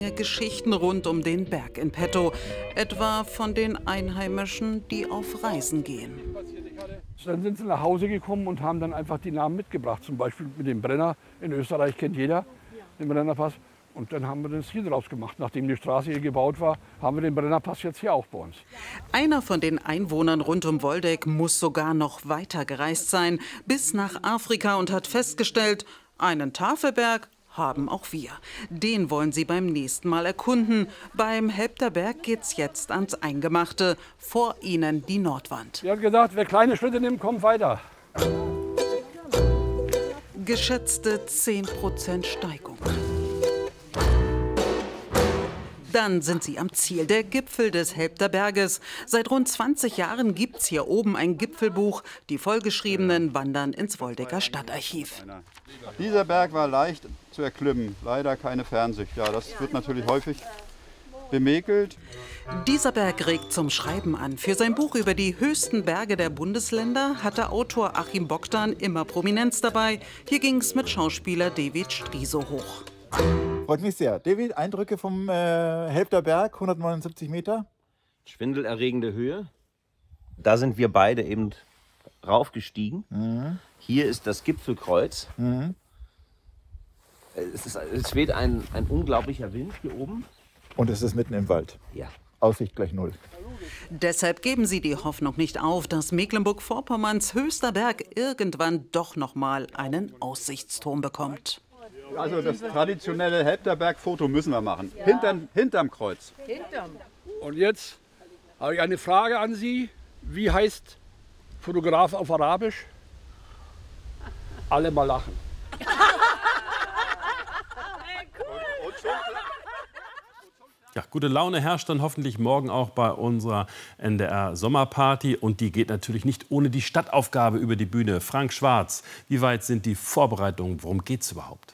Geschichten rund um den Berg in petto, etwa von den Einheimischen, die auf Reisen gehen. Dann sind sie nach Hause gekommen und haben dann einfach die Namen mitgebracht, zum Beispiel mit dem Brenner. In Österreich kennt jeder den Brennerpass. Und dann haben wir das hier draus gemacht. Nachdem die Straße hier gebaut war, haben wir den Brennerpass jetzt hier auch bei uns. Einer von den Einwohnern rund um Woldeck muss sogar noch weiter gereist sein, bis nach Afrika, und hat festgestellt, einen Tafelberg haben auch wir. Den wollen sie beim nächsten Mal erkunden. Beim Helpterberg geht's jetzt ans Eingemachte. Vor ihnen die Nordwand. Wir haben gesagt, wer kleine Schritte nimmt, kommt weiter. Geschätzte 10% Steigung. Dann sind sie am Ziel, der Gipfel des Helpterberges. Seit rund 20 Jahren gibt's hier oben ein Gipfelbuch. Die vollgeschriebenen wandern ins Woldecker Stadtarchiv. Dieser Berg war leicht zu erklimmen, leider keine Fernsicht. Ja, das wird natürlich häufig bemäkelt. Dieser Berg regt zum Schreiben an. Für sein Buch über die höchsten Berge der Bundesländer hatte Autor Achim Bogdan immer Prominenz dabei. Hier ging's mit Schauspieler David Striso hoch. Freut mich sehr. David, Eindrücke vom Helpterberg, 179 Meter. Schwindelerregende Höhe. Da sind wir beide eben raufgestiegen. Hier ist das Gipfelkreuz. Es weht ein unglaublicher Wind hier oben. Und es ist mitten im Wald. Ja. Aussicht gleich 0. Deshalb geben sie die Hoffnung nicht auf, dass Mecklenburg-Vorpommerns höchster Berg irgendwann doch noch mal einen Aussichtsturm bekommt. Also das traditionelle Helpterberg-Foto müssen wir machen. Ja. Hinterm Kreuz. Und jetzt habe ich eine Frage an Sie. Wie heißt Fotograf auf Arabisch? Alle mal lachen. Ja, gute Laune herrscht dann hoffentlich morgen auch bei unserer NDR-Sommerparty. Und die geht natürlich nicht ohne die Stadtaufgabe über die Bühne. Frank Schwarz, wie weit sind die Vorbereitungen? Worum geht es überhaupt?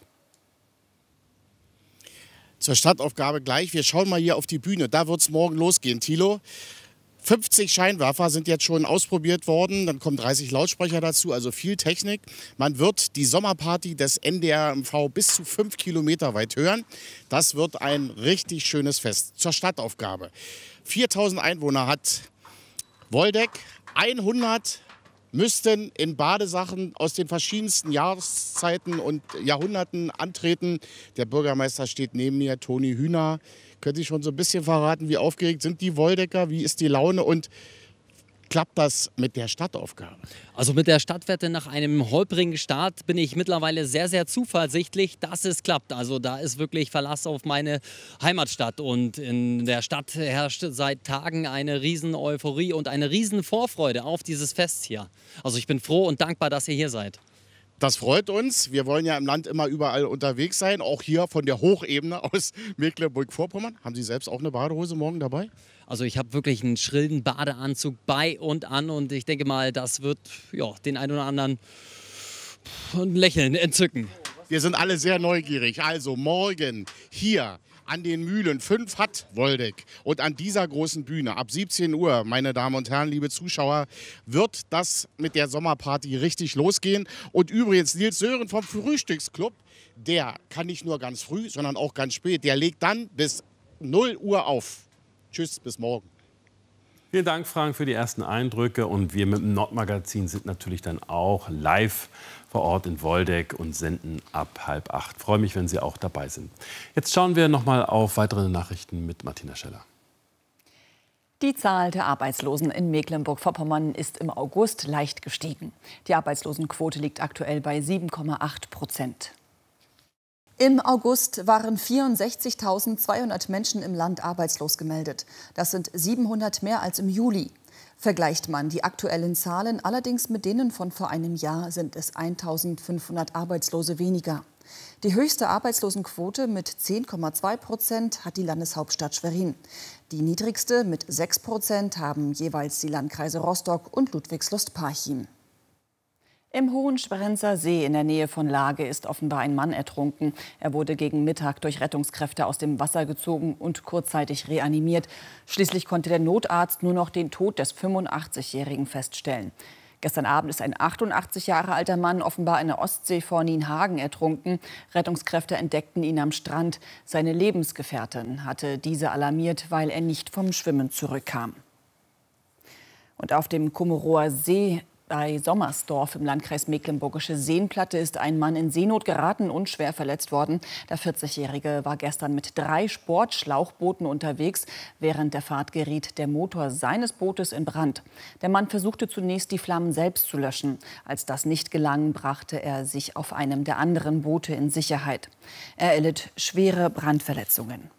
Zur Stadtaufgabe gleich. Wir schauen mal hier auf die Bühne. Da wird es morgen losgehen, Thilo. 50 Scheinwerfer sind jetzt schon ausprobiert worden. Dann kommen 30 Lautsprecher dazu, also viel Technik. Man wird die Sommerparty des NDR-MV bis zu 5 Kilometer weit hören. Das wird ein richtig schönes Fest. Zur Stadtaufgabe. 4000 Einwohner hat Woldeck. 100 müssten in Badesachen aus den verschiedensten Jahreszeiten und Jahrhunderten antreten. Der Bürgermeister steht neben mir, Toni Hühner. Können Sie schon so ein bisschen verraten, wie aufgeregt sind die Woldecker? Wie ist die Laune und klappt das mit der Stadtaufgabe? Also mit der Stadtwette nach einem holprigen Start bin ich mittlerweile sehr, sehr zuversichtlich, dass es klappt. Also da ist wirklich Verlass auf meine Heimatstadt. Und in der Stadt herrscht seit Tagen eine riesen Euphorie und eine riesen Vorfreude auf dieses Fest hier. Also ich bin froh und dankbar, dass ihr hier seid. Das freut uns. Wir wollen ja im Land immer überall unterwegs sein, auch hier von der Hochebene aus Mecklenburg-Vorpommern. Haben Sie selbst auch eine Badehose morgen dabei? Also ich habe wirklich einen schrillen Badeanzug bei und an und ich denke mal, das wird ja, den einen oder anderen ein Lächeln entzücken. Wir sind alle sehr neugierig. Also morgen hier an den Mühlen 5 hat Woldeck. Und an dieser großen Bühne ab 17 Uhr, meine Damen und Herren, liebe Zuschauer, wird das mit der Sommerparty richtig losgehen. Und übrigens, Nils Sören vom Frühstücksclub, der kann nicht nur ganz früh, sondern auch ganz spät. Der legt dann bis 0 Uhr auf. Tschüss, bis morgen. Vielen Dank, Frank, für die ersten Eindrücke. Und wir mit dem Nordmagazin sind natürlich dann auch live vor Ort in Woldeck und senden ab 7:30. Ich freue mich, wenn Sie auch dabei sind. Jetzt schauen wir noch mal auf weitere Nachrichten mit Martina Scheller. Die Zahl der Arbeitslosen in Mecklenburg-Vorpommern ist im August leicht gestiegen. Die Arbeitslosenquote liegt aktuell bei 7,8%. Im August waren 64.200 Menschen im Land arbeitslos gemeldet. Das sind 700 mehr als im Juli. Vergleicht man die aktuellen Zahlen allerdings mit denen von vor einem Jahr, sind es 1.500 Arbeitslose weniger. Die höchste Arbeitslosenquote mit 10,2% hat die Landeshauptstadt Schwerin. Die niedrigste mit 6% haben jeweils die Landkreise Rostock und Ludwigslust-Parchim. Im Hohenschwerenzer See in der Nähe von Lage ist offenbar ein Mann ertrunken. Er wurde gegen Mittag durch Rettungskräfte aus dem Wasser gezogen und kurzzeitig reanimiert. Schließlich konnte der Notarzt nur noch den Tod des 85-Jährigen feststellen. Gestern Abend ist ein 88 Jahre alter Mann offenbar in der Ostsee vor Nienhagen ertrunken. Rettungskräfte entdeckten ihn am Strand. Seine Lebensgefährtin hatte diese alarmiert, weil er nicht vom Schwimmen zurückkam. Und auf dem Kummerower See bei Sommersdorf im Landkreis Mecklenburgische Seenplatte ist ein Mann in Seenot geraten und schwer verletzt worden. Der 40-Jährige war gestern mit 3 Sportschlauchbooten unterwegs. Während der Fahrt geriet der Motor seines Bootes in Brand. Der Mann versuchte zunächst, die Flammen selbst zu löschen. Als das nicht gelang, brachte er sich auf einem der anderen Boote in Sicherheit. Er erlitt schwere Brandverletzungen.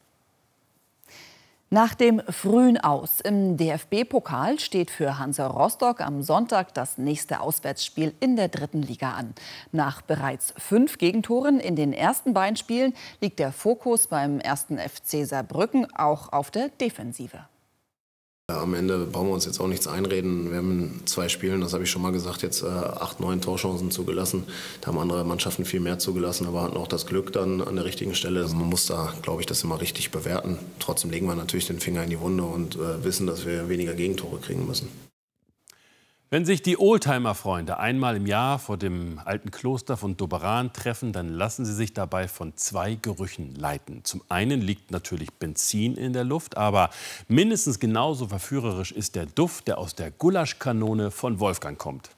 Nach dem frühen Aus im DFB-Pokal steht für Hansa Rostock am Sonntag das nächste Auswärtsspiel in der 3. Liga an. Nach bereits 5 Gegentoren in den ersten beiden Spielen liegt der Fokus beim 1. FC Saarbrücken auch auf der Defensive. Am Ende brauchen wir uns jetzt auch nichts einreden. Wir haben in 2 Spielen, das habe ich schon mal gesagt, jetzt 8, 9 Torchancen zugelassen. Da haben andere Mannschaften viel mehr zugelassen, aber hatten auch das Glück dann an der richtigen Stelle. Also man muss da, glaube ich, das immer richtig bewerten. Trotzdem legen wir natürlich den Finger in die Wunde und wissen, dass wir weniger Gegentore kriegen müssen. Wenn sich die Oldtimer-Freunde einmal im Jahr vor dem alten Kloster von Doberan treffen, dann lassen sie sich dabei von 2 Gerüchen leiten. Zum einen liegt natürlich Benzin in der Luft, aber mindestens genauso verführerisch ist der Duft, der aus der Gulaschkanone von Wolfgang kommt.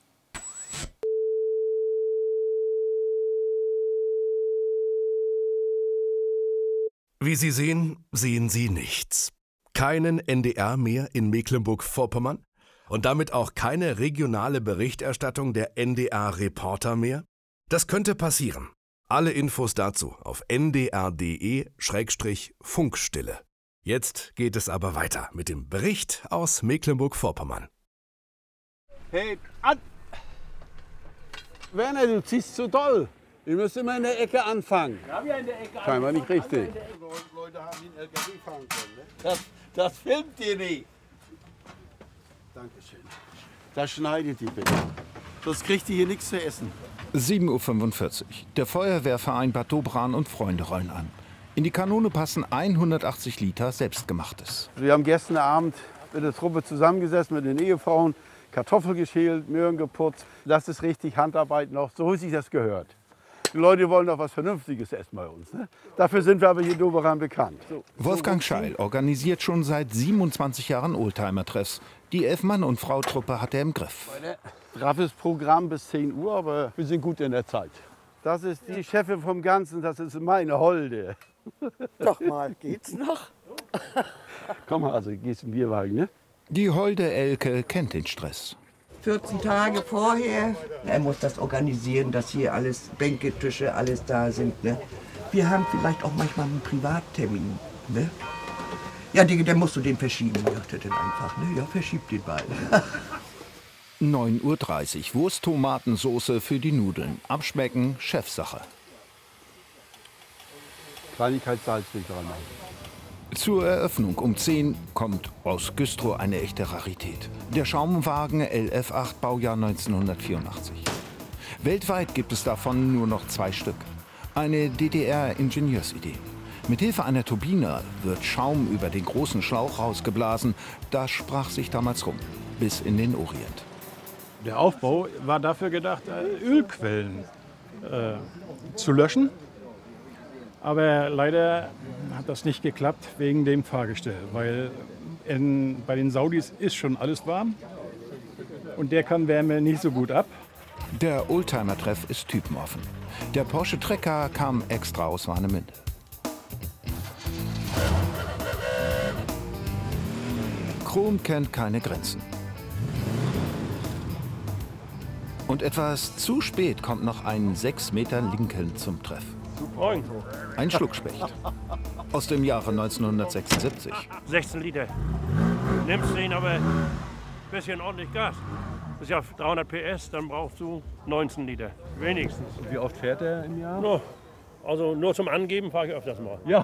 Wie Sie sehen, sehen Sie nichts. Keinen NDR mehr in Mecklenburg-Vorpommern? Und damit auch keine regionale Berichterstattung der NDR-Reporter mehr? Das könnte passieren. Alle Infos dazu auf ndr.de/Funkstille. Jetzt geht es aber weiter mit dem Bericht aus Mecklenburg-Vorpommern. Hey, an! Werner, du ziehst zu doll. Wir müssen immer in der Ecke anfangen. Ja, wir in der Ecke scheinbar nicht richtig. Leute haben den LKW fahren können, ne? Das filmt ihr nicht. Dankeschön. Das schneidet ihr bitte. Sonst kriegt ihr hier nichts zu essen. 7:45 Uhr. Der Feuerwehrverein Bad Doberan und Freunde rollen an. In die Kanone passen 180 Liter Selbstgemachtes. Wir haben gestern Abend mit der Truppe zusammengesessen, mit den Ehefrauen, Kartoffeln geschält, Möhren geputzt. Das ist richtig Handarbeit noch, so wie sich das gehört. Die Leute wollen doch was Vernünftiges essen bei uns. Ne? Dafür sind wir aber hier in Doberan bekannt. So. Wolfgang Scheil organisiert schon seit 27 Jahren Oldtimer-Treffs. Die 11-Mann- und Frau-Truppe hat er im Griff. Straffes Programm bis 10 Uhr, aber wir sind gut in der Zeit. Das ist die Chefin vom Ganzen, das ist meine Holde. Doch mal, geht's noch? Komm mal, also gehst im Bierwagen, ne? Die Holde Elke kennt den Stress. 14 Tage vorher. Er muss das organisieren, dass hier alles, Bänke, Tische, alles da sind. Ne? Wir haben vielleicht auch manchmal einen Privattermin. Ne? Ja, der musst du den verschieben, sagt er dann einfach. Ne? Ja, verschieb den beiden. 9:30 Uhr. Wurst-Tomatensoße für die Nudeln. Abschmecken, Chefsache. Kleinigkeit Salz nicht dran machen. Zur Eröffnung um 10 kommt aus Güstrow eine echte Rarität. Der Schaumwagen LF8, Baujahr 1984. Weltweit gibt es davon nur noch 2 Stück. Eine DDR-Ingenieursidee. Mithilfe einer Turbine wird Schaum über den großen Schlauch rausgeblasen. Das sprach sich damals rum, bis in den Orient. Der Aufbau war dafür gedacht, Ölquellen zu löschen. Aber leider hat das nicht geklappt wegen dem Fahrgestell, weil bei den Saudis ist schon alles warm und der kann Wärme nicht so gut ab. Der Oldtimer-Treff ist typenoffen. Der Porsche Trekker kam extra aus Warnemünde. Chrom kennt keine Grenzen. Und etwas zu spät kommt noch ein 6 Meter Lincoln zum Treff. Moin. Ein Schluckspecht. Aus dem Jahre 1976. 16 Liter. Nimmst den aber ein bisschen ordentlich Gas. Das ist ja 300 PS, dann brauchst du 19 Liter. Wenigstens. Und wie oft fährt er im Jahr? No, also nur zum Angeben fahre ich öfters mal. Ja.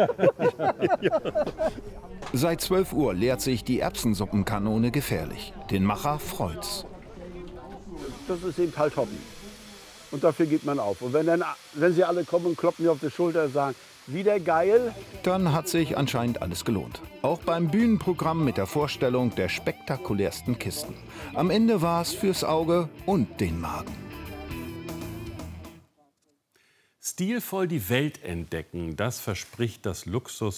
Seit 12 Uhr leert sich die Erbsensuppenkanone gefährlich. Den Macher freut's. Das ist eben halt Hobby. Und dafür gibt man auf. Und wenn sie alle kommen und kloppen mir auf die Schulter und sagen, Wieder geil. Dann hat sich anscheinend alles gelohnt. Auch beim Bühnenprogramm mit der Vorstellung der spektakulärsten Kisten. Am Ende war es fürs Auge und den Magen. Stilvoll die Welt entdecken, das verspricht das Luxus